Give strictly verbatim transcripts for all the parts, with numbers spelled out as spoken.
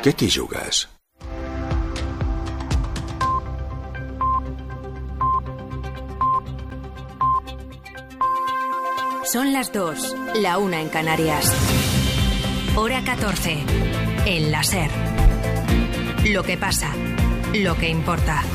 Què t'hi jugues? Son las dos, la una en Canarias. Hora catorce. El láser. Lo que pasa, lo que importa.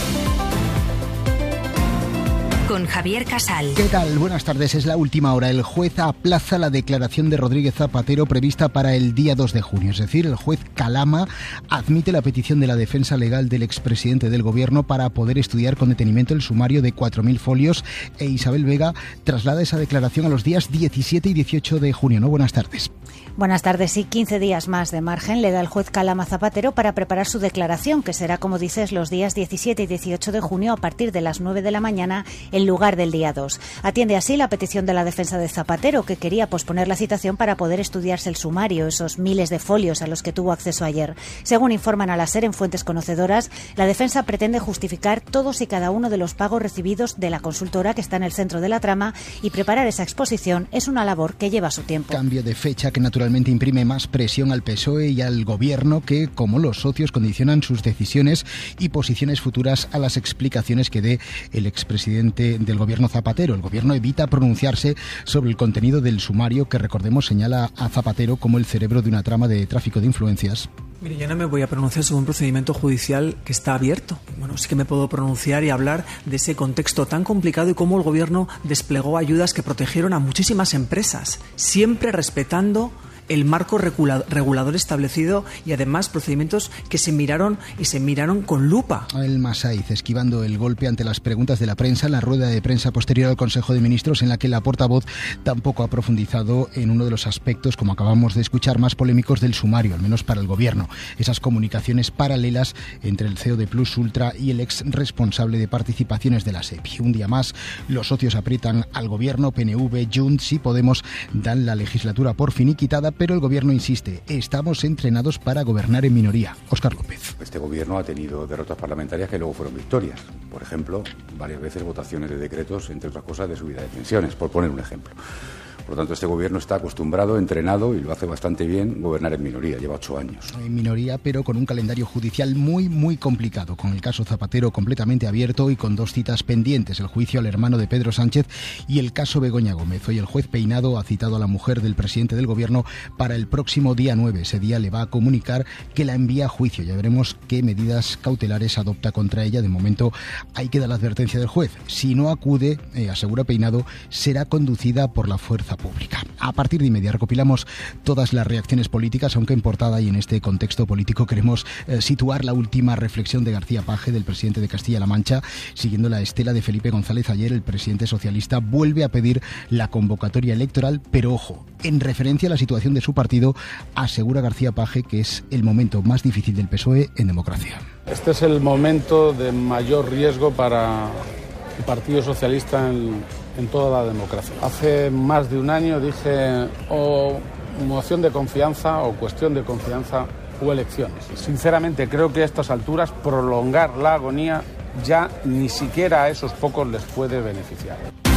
Con Javier Casal. ¿Qué tal? Buenas tardes. Es la última hora. El juez aplaza la declaración de Rodríguez Zapatero prevista para el día dos de junio. Es decir, el juez Calama admite la petición de la defensa legal del expresidente del gobierno para poder estudiar con detenimiento el sumario de cuatro mil folios, e Isabel Vega traslada esa declaración a los días diecisiete y dieciocho de junio. ¿No? Buenas tardes. Buenas tardes. Sí, quince días más de margen le da el juez Calama Zapatero para preparar su declaración, que será, como dices, los días diecisiete y dieciocho de junio a partir de las nueve de la mañana en lugar del día dos. Atiende así la petición de la defensa de Zapatero, que quería posponer la citación para poder estudiarse el sumario, esos miles de folios a los que tuvo acceso ayer. Según informan a la SER en fuentes conocedoras, la defensa pretende justificar todos y cada uno de los pagos recibidos de la consultora que está en el centro de la trama, y preparar esa exposición es una labor que lleva su tiempo. Cambio de fecha que naturalmente imprime más presión al P S O E y al gobierno, que, como los socios, condicionan sus decisiones y posiciones futuras a las explicaciones que dé el expresidente del gobierno Zapatero. El gobierno evita pronunciarse sobre el contenido del sumario, que, recordemos, señala a Zapatero como el cerebro de una trama de tráfico de influencias. Mire, yo no me voy a pronunciar sobre un procedimiento judicial que está abierto. Bueno, sí que me puedo pronunciar y hablar de ese contexto tan complicado y cómo el gobierno desplegó ayudas que protegieron a muchísimas empresas, siempre respetando el marco regulador establecido, y además procedimientos que se miraron y se miraron con lupa. El Masaiz esquivando el golpe ante las preguntas de la prensa en la rueda de prensa posterior al Consejo de Ministros, en la que la portavoz tampoco ha profundizado en uno de los aspectos, como acabamos de escuchar, más polémicos del sumario, al menos para el gobierno: esas comunicaciones paralelas entre el C E O de Plus Ultra y el ex responsable de participaciones de la SEPI. Un día más, los socios aprietan al gobierno. P N V, Junts y Podemos dan la legislatura por finiquitada, pero el gobierno insiste: estamos entrenados para gobernar en minoría. Óscar López. Este gobierno ha tenido derrotas parlamentarias que luego fueron victorias. Por ejemplo, varias veces votaciones de decretos, entre otras cosas, de subida de pensiones, por poner un ejemplo. Por lo tanto, este gobierno está acostumbrado, entrenado, y lo hace bastante bien, gobernar en minoría. Lleva ocho años. En minoría, pero con un calendario judicial muy, muy complicado, con el caso Zapatero completamente abierto y con dos citas pendientes: el juicio al hermano de Pedro Sánchez y el caso Begoña Gómez. Hoy el juez Peinado ha citado a la mujer del presidente del gobierno para el próximo día nueve. Ese día le va a comunicar que la envía a juicio. Ya veremos qué medidas cautelares adopta contra ella. De momento hay que dar la advertencia del juez: si no acude, eh, asegura Peinado, será conducida por la fuerza pública. A partir de inmediato recopilamos todas las reacciones políticas, aunque en portada y en este contexto político queremos eh, situar la última reflexión de García Page, del presidente de Castilla-La Mancha. Siguiendo la estela de Felipe González, ayer el presidente socialista vuelve a pedir la convocatoria electoral, pero ojo, en referencia a la situación de su partido, asegura García Page que es el momento más difícil del P S O E en democracia. Este es el momento de mayor riesgo para el Partido Socialista en, en toda la democracia. Hace más de un año dije o moción de confianza o cuestión de confianza o elecciones. Sinceramente creo que a estas alturas prolongar la agonía ya ni siquiera a esos pocos les puede beneficiar.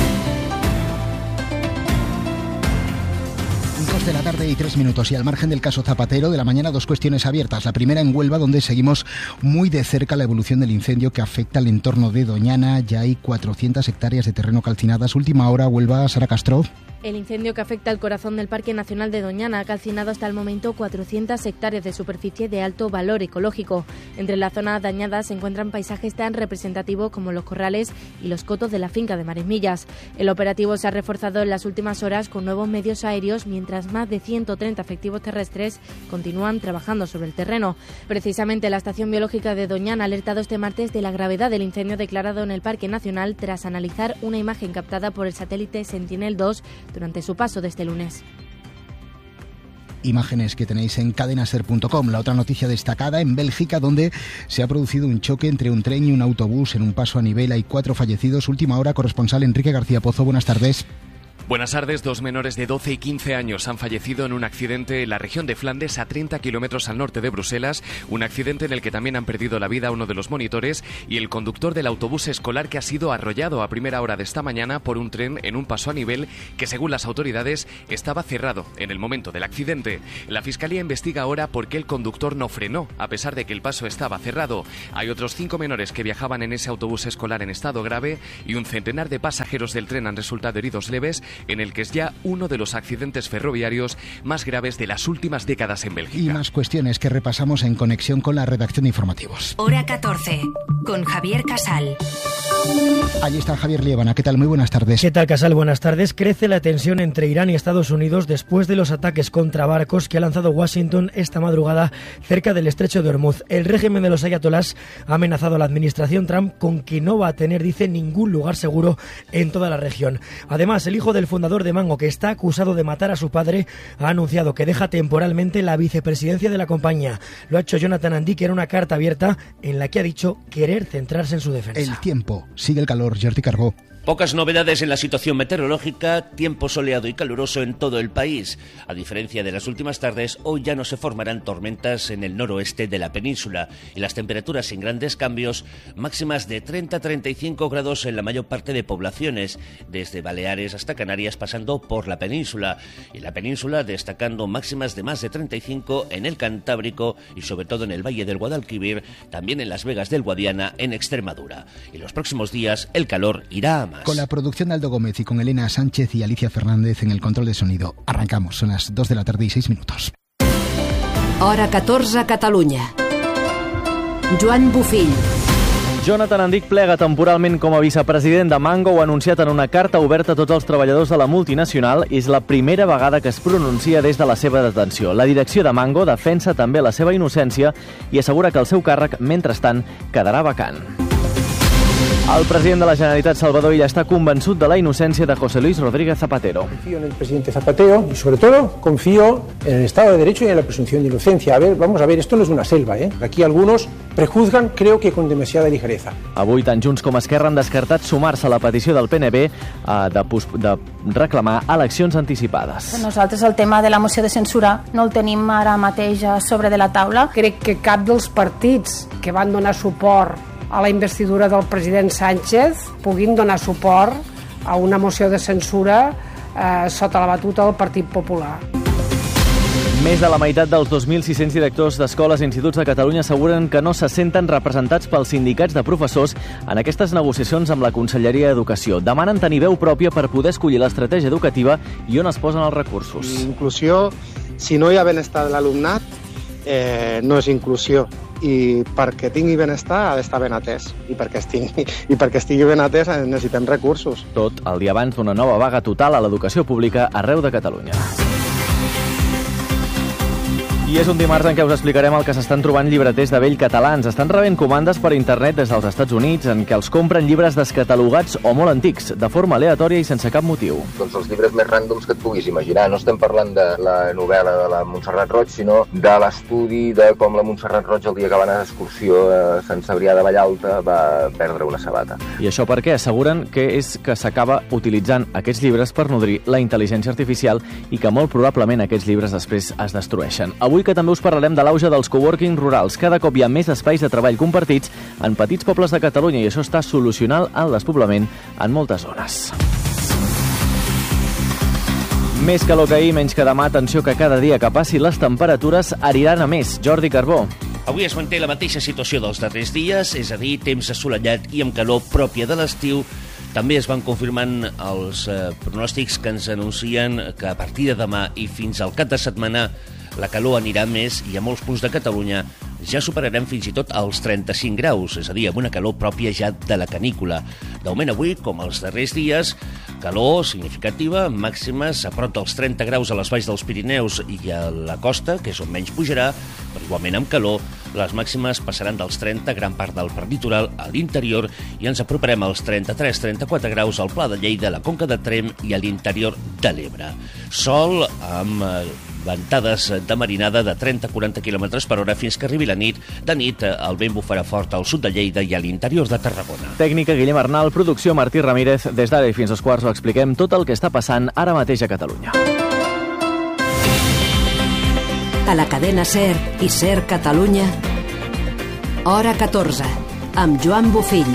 Dos de la tarde y tres minutos, y al margen del caso Zapatero de la mañana, dos cuestiones abiertas. La primera en Huelva, donde seguimos muy de cerca la evolución del incendio que afecta al entorno de Doñana. Ya hay cuatrocientas hectáreas de terreno calcinadas. Última hora, Huelva, Sara Castro. El incendio que afecta al corazón del Parque Nacional de Doñana ha calcinado hasta el momento cuatrocientas hectáreas de superficie de alto valor ecológico. Entre la zona dañada se encuentran paisajes tan representativos como los corrales y los cotos de la finca de Maresmillas. El operativo se ha reforzado en las últimas horas con nuevos medios aéreos, mientras más de ciento treinta efectivos terrestres continúan trabajando sobre el terreno. Precisamente la Estación Biológica de Doñana ha alertado este martes de la gravedad del incendio declarado en el Parque Nacional tras analizar una imagen captada por el satélite Sentinel dos durante su paso de este lunes. Imágenes que tenéis en cadenaser punto com. La otra noticia destacada en Bélgica, donde se ha producido un choque entre un tren y un autobús en un paso a nivel. Hay cuatro fallecidos. Última hora, corresponsal Enrique García Pozo. Buenas tardes. Buenas tardes. Dos menores de doce y quince años han fallecido en un accidente en la región de Flandes, a treinta kilómetros al norte de Bruselas. Un accidente en el que también han perdido la vida uno de los monitores y el conductor del autobús escolar, que ha sido arrollado a primera hora de esta mañana por un tren en un paso a nivel que, según las autoridades, estaba cerrado en el momento del accidente. La Fiscalía investiga ahora por qué el conductor no frenó, a pesar de que el paso estaba cerrado. Hay otros cinco menores que viajaban en ese autobús escolar en estado grave y un centenar de pasajeros del tren han resultado heridos leves, en el que es ya uno de los accidentes ferroviarios más graves de las últimas décadas en Bélgica. Y más cuestiones que repasamos en conexión con la redacción de informativos. Hora catorce, con Javier Casal. Allí está Javier Liébana. ¿Qué tal? Muy buenas tardes. ¿Qué tal, Casal? Buenas tardes. Crece la tensión entre Irán y Estados Unidos después de los ataques contra barcos que ha lanzado Washington esta madrugada cerca del estrecho de Hormuz. El régimen de los ayatolás ha amenazado a la administración Trump con que no va a tener, dice, ningún lugar seguro en toda la región. Además, el hijo del fundador de Mango, que está acusado de matar a su padre, ha anunciado que deja temporalmente la vicepresidencia de la compañía. Lo ha hecho Jonathan Andy, en una carta abierta en la que ha dicho querer centrarse en su defensa. El tiempo. Sigue el calor. Jordi Carbó. Pocas novedades en la situación meteorológica, tiempo soleado y caluroso en todo el país. A diferencia de las últimas tardes, hoy ya no se formarán tormentas en el noroeste de la península y las temperaturas sin grandes cambios, máximas de treinta a treinta y cinco grados en la mayor parte de poblaciones, desde Baleares hasta Canarias, pasando por la península. Y la península destacando máximas de más de treinta y cinco en el Cantábrico y sobre todo en el Valle del Guadalquivir, también en Las Vegas del Guadiana, en Extremadura. Y los próximos días el calor irá a más. Con la producción de Aldo Gómez y con Elena Sánchez y Alicia Fernández en el control de sonido. Arrancamos, son las dos de la tarde y seis minutos. Hora catorze, Catalunya. Joan Bufill. Jonathan Andic plega temporalment com a vicepresident de Mango. Ho ha anunciat en una carta oberta a tots els treballadors de la multinacional. És la primera vegada que es pronuncia des de la seva detenció. La direcció de Mango defensa també la seva innocència i assegura que el seu càrrec, mentrestant, quedarà vacant. El president de la Generalitat, Salvador Illa, está convençut de la inocencia de José Luis Rodríguez Zapatero. Confío en el presidente Zapatero y, sobre todo, confío en el Estado de Derecho y en la presunción de inocencia. A ver, vamos a ver, esto no es una selva, ¿eh? Aquí algunos prejuzgan, creo que con demasiada ligereza. Avui, tant Junts com Esquerra han descartat sumar-se a la petició del P N B eh, de, de reclamar eleccions anticipades. Nosaltres el tema de la moció de censura no el tenim ara mateix sobre de la taula. Crec que cap dels partits que van donar suport a la investidura del president Sánchez puguin donar suport a una moció de censura eh, sota la batuta del Partit Popular. Més de la meitat dels dos mil sis-cents directors d'escoles i instituts de Catalunya asseguren que no se senten representats pels sindicats de professors en aquestes negociacions amb la Conselleria d'Educació. Demanen tenir veu pròpia per poder escollir l'estratègia educativa i on es posen els recursos. Inclusió, si no hi ha benestar de l'alumnat, eh, no és inclusió. I perquè tingui benestar ha d'estar ben atès. I perquè estigui, i perquè estigui ben atès necessitem recursos. Tot el dia abans d'una nova vaga total a l'educació pública arreu de Catalunya. I és un dimarts en què us explicarem el que s'estan trobant llibreters de vell catalans. Estan rebent comandes per internet des dels Estats Units en què els compren llibres descatalogats o molt antics, de forma aleatòria i sense cap motiu. Doncs els llibres més ràndoms que et puguis imaginar. No estem parlant de la novel·la de la Montserrat Roig, sinó de l'estudi de com la Montserrat Roig, el dia que va anar d'excursió a Sant Cebrià de Vallalta, va perdre una sabata. I això per què? Asseguren que és que s'acaba utilitzant aquests llibres per nodrir la intel·ligència artificial i que molt probablement aquests llibres després es destrueixen. Avui que també us parlarem de l'auge dels coworking rurals. Cada cop hi ha més espais de treball compartits en petits pobles de Catalunya i això està solucionant el despoblament en moltes zones. Més calor que ahir, menys que demà. Atenció que cada dia que passi les temperatures aniran a més. Jordi Carbó. Avui es manté la mateixa situació dels darrers dies, és a dir, temps assolellat i amb calor pròpia de l'estiu. També es van confirmant els eh, pronòstics que ens anuncien que a partir de demà i fins al cap de setmana la calor anirà més i a molts punts de Catalunya ja superarem fins i tot els trenta-cinc graus, és a dir, amb una calor pròpia ja de la canícula. De moment avui, com els darrers dies, calor significativa, màximes a prop dels trenta graus a les valls dels Pirineus i a la costa, que és on menys pujarà, però igualment amb calor, les màximes passaran dels trenta, gran part del litoral a l'interior, i ens aproparem als trenta-tres a trenta-quatre graus al Pla de Lleida, la Conca de Tremp i a l'interior de l'Ebre. Sol amb ventades de marinada de trenta a quaranta quilòmetres per hora fins que arribi la nit. De nit, el vent bufarà fort al sud de Lleida i a l'interior de Tarragona. Tècnica Guillem Arnal, producció Martí Ramírez. Des d'ara i fins als quarts ho expliquem tot el que està passant ara mateix a Catalunya. A la cadena SER i SER Catalunya, hora catorze, amb Joan Bofill.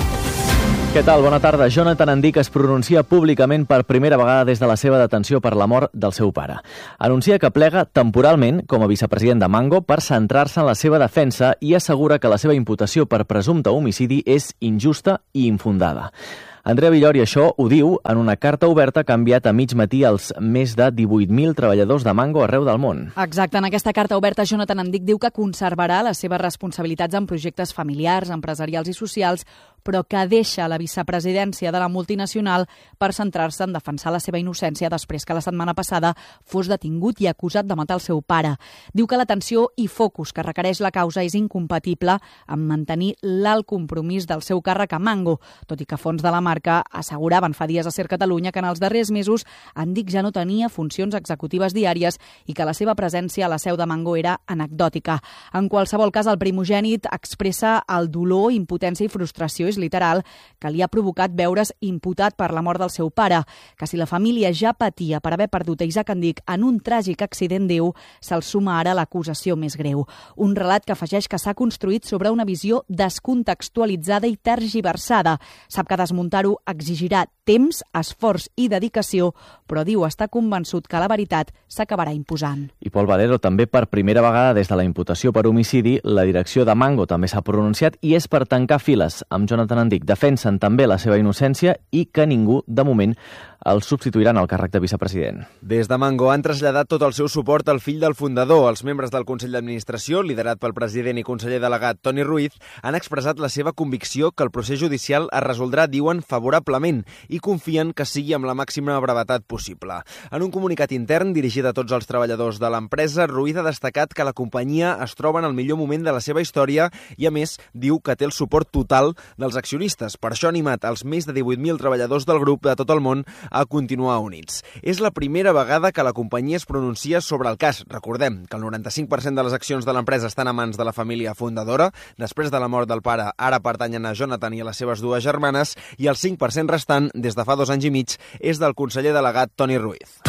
Què tal? Bona tarda. Jonathan Andic es pronuncia públicament per primera vegada des de la seva detenció per la mort del seu pare. Anuncia que plega temporalment com a vicepresident de Mango per centrar-se en la seva defensa i assegura que la seva imputació per presumpte homicidi és injusta i infundada. Andrea Villori això ho diu en una carta oberta que ha enviat a mig matí als més de divuit mil treballadors de Mango arreu del món. Exacte. En aquesta carta oberta, Jonathan Andic diu que conservarà les seves responsabilitats en projectes familiars, empresarials i socials, però que deixa la vicepresidència de la multinacional per centrar-se en defensar la seva innocència després que la setmana passada fos detingut i acusat de matar el seu pare. Diu que l'atenció i focus que requereix la causa és incompatible amb mantenir l'alt compromís del seu càrrec a Mango, tot i que fons de la marca asseguraven fa dies a SER Catalunya que en els darrers mesos Andic ja no tenia funcions executives diàries i que la seva presència a la seu de Mango era anecdòtica. En qualsevol cas, el primogènit expressa el dolor, impotència i frustració, és literal, que li ha provocat veure's imputat per la mort del seu pare, que si la família ja patia per haver perdut a Isaac Andic en un tràgic accident d'Eu, se'l suma ara l'acusació més greu. Un relat que afegeix que s'ha construït sobre una visió descontextualitzada i tergiversada. Sap que desmuntar-ho exigirà temps, esforç i dedicació, però diu estar convençut que la veritat s'acabarà imposant. I Pol Valero també per primera vegada des de la imputació per homicidi, la direcció de Mango també s'ha pronunciat i és per tancar files amb Jonathan Andic. Defensen també la seva innocència i que ningú, de moment, el substituiran al càrrec de vicepresident. Des de Mango han traslladat tot el seu suport al fill del fundador. Els membres del Consell d'Administració, liderat pel president i conseller delegat Toni Ruiz, han expressat la seva convicció que el procés judicial es resoldrà, diuen, favorablement i confien que sigui amb la màxima brevetat possible. En un comunicat intern dirigit a tots els treballadors de l'empresa, Ruiz ha destacat que la companyia es troba en el millor moment de la seva història i, a més, diu que té el suport total dels accionistes. Per això ha animat els més de divuit mil treballadors del grup de tot el món a continuar units. És la primera vegada que la companyia es pronuncia sobre el cas. Recordem que el noranta-cinc per cent de les accions de l'empresa estan a mans de la família fundadora. Després de la mort del pare, ara pertanyen a Jonathan i a les seves dues germanes, i el cinc per cent restant, des de fa dos anys i mig, és del conseller delegat Toni Ruiz.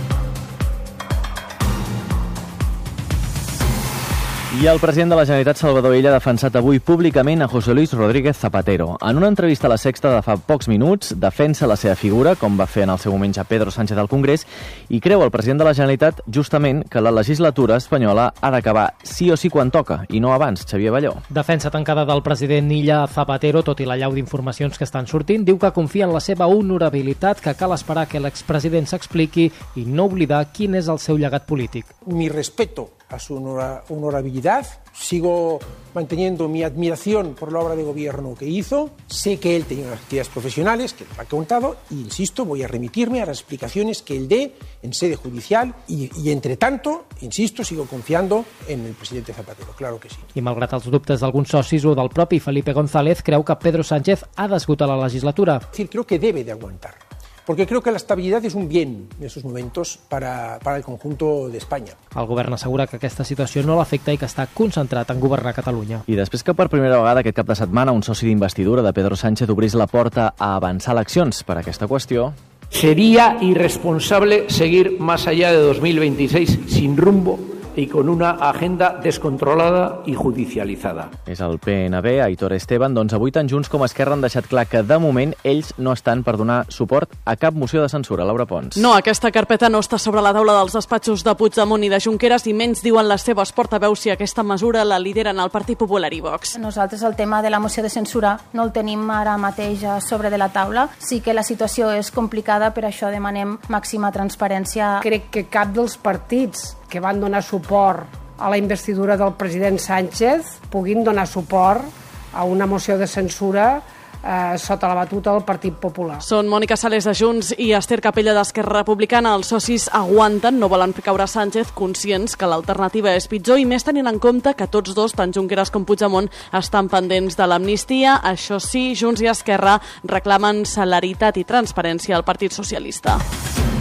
I el president de la Generalitat, Salvador Illa, ha defensat avui públicament a José Luis Rodríguez Zapatero. En una entrevista a La Sexta de fa pocs minuts, defensa la seva figura, com va fer en el seu moment ja Pedro Sánchez al Congrés, i creu el president de la Generalitat, justament, que la legislatura espanyola ha d'acabar sí o sí quan toca, i no abans, Xavier Balló. Defensa tancada del president Illa a Zapatero, tot i la llau d'informacions que estan sortint, diu que confia en la seva honorabilitat, que cal esperar que l'expresident s'expliqui i no oblidar quin és el seu llegat polític. Mi respeto a su honorabilidad, sigo manteniendo mi admiración por la obra de gobierno que hizo, sé que él tenía unas actividades profesionales, que lo ha contado, e insisto, voy a remitirme a las explicaciones que él dé en sede judicial y, y entre tanto, insisto, sigo confiando en el presidente Zapatero, claro que sí. I malgrat els dubtes d'alguns socis o del propi Felipe González, creu que Pedro Sánchez ha d'esgotar la legislatura. Es decir, creo que debe de aguantar, porque creo que la estabilidad es un bien en estos momentos para, para el conjunto de España. El govern assegura que aquesta situació no l'afecta i que està concentrat en governar Catalunya. I després que per primera vegada aquest cap de setmana un soci d'investidura de Pedro Sánchez obrís la porta a avançar eleccions per aquesta qüestió. Sería irresponsable seguir más allá de dos mil veintiséis sin rumbo y con una agenda descontrolada y judicializada. És el P N B, Aitor Esteban. Doncs avui tant Junts com Esquerra han deixat clar que de moment ells no estan per donar suport a cap moció de censura. Laura Pons. No, aquesta carpeta no està sobre la taula dels despatxos de Puigdemont i de Junqueras i menys diuen les seves portaveus si aquesta mesura la lideren el Partit Popular i Vox. Nosaltres el tema de la moció de censura no el tenim ara mateix sobre de la taula. Sí que la situació és complicada, per això demanem màxima transparència. Crec que cap dels partits que van donar suport a la investidura del president Sánchez puguin donar suport a una moció de censura eh, sota la batuta del Partit Popular. Són Mònica Sales de Junts i Esther Capella d'Esquerra Republicana. Els socis aguanten, no volen caure Sánchez, conscients que l'alternativa és pitjor i més tenint en compte que tots dos, tant Junqueras com Puigdemont, estan pendents de l'amnistia. Això sí, Junts i Esquerra reclamen celeritat i transparència al Partit Socialista.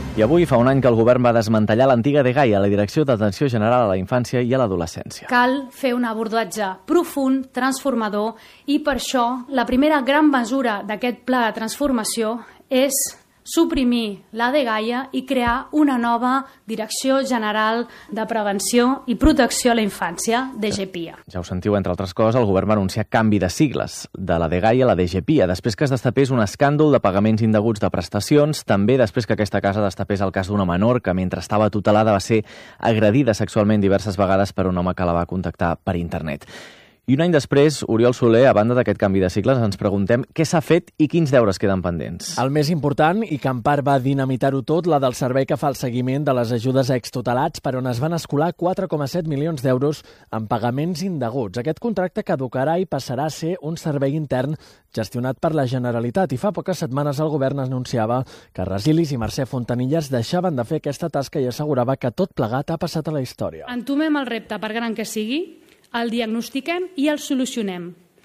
I avui fa un any que el govern va desmantellar l'antiga DEGAI, a la Direcció d'Atenció General a la Infància i a l'Adolescència. Cal fer un abordatge profund, transformador, i per això la primera gran mesura d'aquest pla de transformació és suprimir la DEGAIA i crear una nova Direcció General de Prevenció i Protecció a la Infància, D G P I A. Ja ho sentiu, entre altres coses, el govern va anunciar canvi de sigles, de la DEGAIA a la D G P I A, després que es destapés un escàndol de pagaments indeguts de prestacions, també després que aquesta casa destapés el cas d'una menor que, mentre estava tutelada, va ser agredida sexualment diverses vegades per un home que la va contactar per internet. I un any després, Oriol Soler, a banda d'aquest canvi de cicles, ens preguntem què s'ha fet i quins deures queden pendents. El més important, i que en part va dinamitar-ho tot, la del servei que fa el seguiment de les ajudes a extutelats, per on es van escolar quatre coma set milions d'euros en pagaments indeguts. Aquest contracte caducarà i passarà a ser un servei intern gestionat per la Generalitat, i fa poques setmanes el govern anunciava que Resilis i Mercè Fontanilles deixaven de fer aquesta tasca i assegurava que tot plegat ha passat a la història. Entomem el repte, per gran que sigui, el diagnostiquem i el solucionem.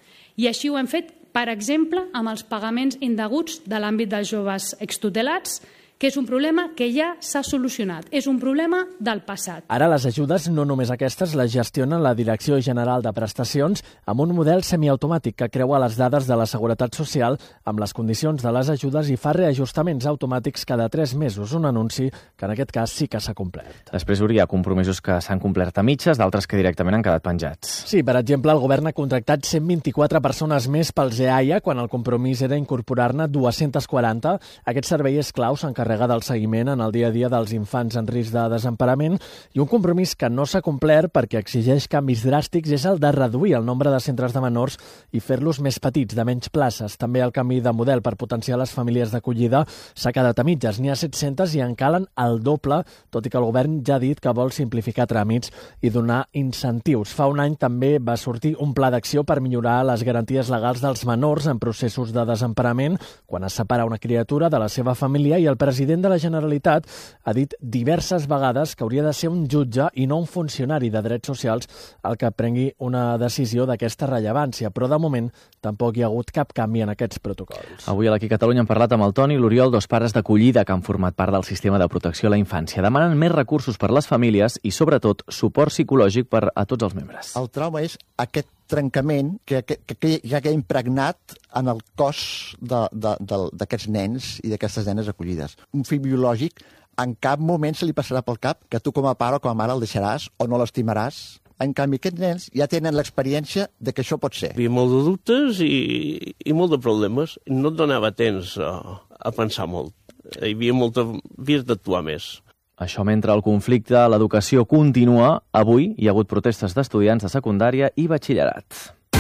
I així ho hem fet, per exemple, amb els pagaments indeguts de l'àmbit dels joves extutelats, que és un problema que ja s'ha solucionat. És un problema del passat. Ara les ajudes, no només aquestes, les gestiona la Direcció General de Prestacions amb un model semiautomàtic que creua les dades de la Seguretat Social amb les condicions de les ajudes i fa reajustaments automàtics cada tres mesos, un anunci que en aquest cas sí que s'ha complert. Després hi ha compromisos que s'han complert a mitges, d'altres que directament han quedat penjats. Sí, per exemple, el govern ha contractat cent vint-i-quatre persones més pels E A I A quan el compromís era incorporar-ne dues-centes quaranta. Aquest servei és clau, s'encarrega del seguiment en el dia a dia dels infants en risc de desemparament, i un compromís que no s'ha complert perquè exigeix canvis dràstics és el de reduir el nombre de centres de menors i fer-los més petits, de menys places. També el canvi de model per potenciar les famílies d'acollida s'ha quedat a mitges. N'hi ha set-centes i en calen el doble, tot i que el govern ja ha dit que vol simplificar tràmits i donar incentius. Fa un any també va sortir un pla d'acció per millorar les garanties legals dels menors en processos de desemparament quan es separa una criatura de la seva família, i el president de la Generalitat ha dit diverses vegades que hauria de ser un jutge i no un funcionari de drets socials el que prengui una decisió d'aquesta rellevància, però de moment tampoc hi ha hagut cap canvi en aquests protocols. Avui a l'Aquí Catalunya hem parlat amb el Toni i l'Oriol, dos pares d'acollida que han format part del sistema de protecció a la infància. Demanen més recursos per les famílies i, sobretot, suport psicològic per a tots els membres. El trauma és aquest trencament que, que, que ja queda impregnat en el cos d'aquests nens i d'aquestes nenes acollides. Un fill biològic en cap moment se li passarà pel cap que tu com a pare o com a mare el deixaràs o no l'estimaràs. En canvi, aquests nens ja tenen l'experiència de que això pot ser. Hi havia molt de dubtes i, i molt de problemes. No et donava temps a, a pensar molt. Hi havia molta... Havies d'actuar més. Això mentre el conflicte a l'educació continua, avui hi ha hagut protestes d'estudiants de secundària i batxillerat.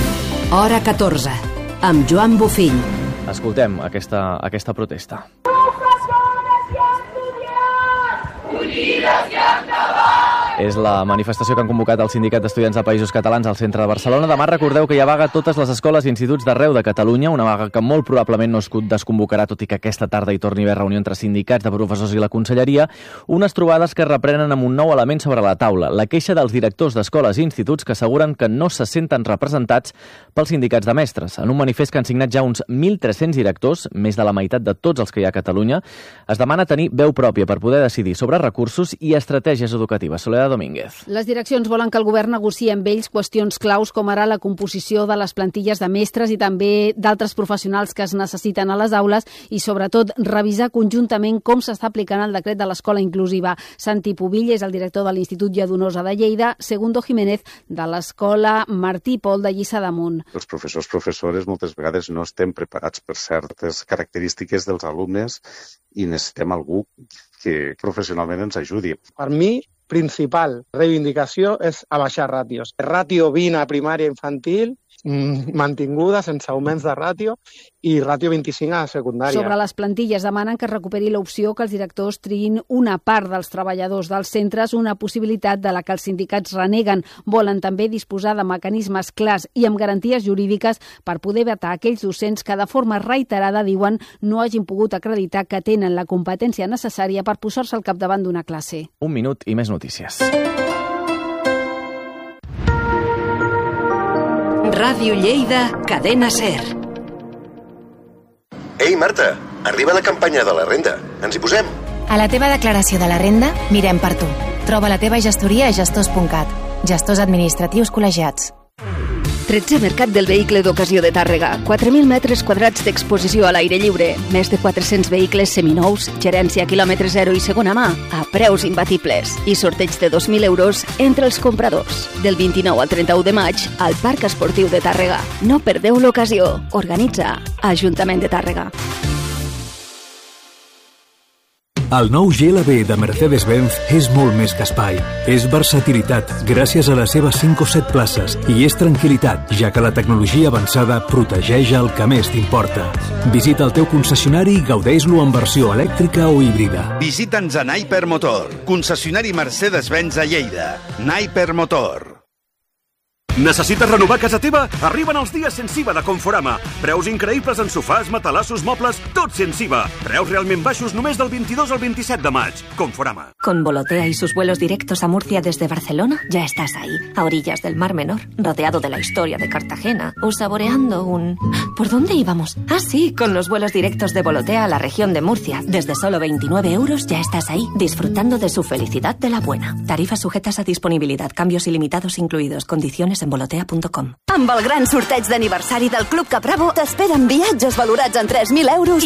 Hora catorze, amb Joan Bofill. Escoltem aquesta, aquesta protesta. Professores i estudiants! Unides i endavant! És la manifestació que han convocat el Sindicat d'Estudiants de Països Catalans al centre de Barcelona. Demà recordeu que hi ha vaga a totes les escoles i instituts d'arreu de Catalunya, una vaga que molt probablement no es desconvocarà, tot i que aquesta tarda hi torni a haver reunió entre sindicats de professors i la conselleria, unes trobades que reprenen amb un nou element sobre la taula, la queixa dels directors d'escoles i instituts que asseguren que no se senten representats pels sindicats de mestres. En un manifest que han signat ja uns mil tres-cents directors, més de la meitat de tots els que hi ha a Catalunya, es demana tenir veu pròpia per poder decidir sobre recursos i estratègies educatives. Soledad Domínguez. Les direccions volen que el govern negociï amb ells qüestions claus com ara la composició de les plantilles de mestres i també d'altres professionals que es necessiten a les aules i, sobretot, revisar conjuntament com s'està aplicant el decret de l'escola inclusiva. Santi Pubill és el director de l'Institut Lladonosa de Lleida, Segundo Jiménez de l'escola Martí Pol de Lliçà d'Amunt. Els professors, professores, moltes vegades no estem preparats per certes característiques dels alumnes i necessitem algú que professionalment ens ajudi. Per mi, principal reivindicació és abaixar ràtios. Ràtio vint a primària infantil, mantinguda, sense augments de ràtio, i ràtio vint-i-cinc a secundària. Sobre les plantilles demanen que es recuperi l'opció que els directors triïn una part dels treballadors dels centres, una possibilitat de la que els sindicats reneguen. Volen també disposar de mecanismes clars i amb garanties jurídiques per poder vetar aquells docents que de forma reiterada, diuen, no hagin pogut acreditar que tenen la competència necessària per posar-se al capdavant d'una classe. Un minut i més notícies. Ràdio Lleida, Cadena Ser. Ei, Marta, arriba la campanya de la renda. Ens hi posem? A la teva declaració de la renda, mirem per tu. Troba la teva gestoria a gestors punt cat. Gestors administratius col·legiats. tretze Mercat del Vehicle d'Ocasió de Tàrrega. quatre mil metres quadrats d'exposició a l'aire lliure. Més de quatre-cents vehicles seminous, gerència quilòmetre zero i segona mà, a preus imbatibles. I sorteig de dos mil euros entre els compradors. Del vint-i-nou al trenta-u de maig, al Parc Esportiu de Tàrrega. No perdeu l'ocasió. Organitza Ajuntament de Tàrrega. El nou G L B de Mercedes-Benz és molt més que espai. És versatilitat, gràcies a les seves cinc o set places, i és tranquil·litat, ja que la tecnologia avançada protegeix el que més t'importa. Visita el teu concessionari i gaudeix-lo en versió elèctrica o híbrida. Visita'ns a Naiper Motor, concessionari Mercedes-Benz a Lleida. Naiper Motor. Necessites renovar casa teva? Arriben els dies sense I V A de Conforama. Preus increïbles en sofàs, matalassos, mobles, tot sense I V A. Preus realment baixos només del veintidós al veintisiete de maig. Conforama. Con Volotea y sus vuelos directos a Murcia desde Barcelona, ya estás ahí, a orillas del Mar Menor, rodeado de la historia de Cartagena, o saboreando un... ¿Por dónde íbamos? Ah, sí, con los vuelos directos de Volotea a la región de Murcia. Desde solo veintinueve euros ya estás ahí, disfrutando de su felicidad de la buena. Tarifas sujetas a disponibilidad, cambios ilimitados incluidos, condiciones en volotea punt com. Amb el gran sorteig d'aniversari del Club Capravo t'esperen viatges valorats en tres mil euros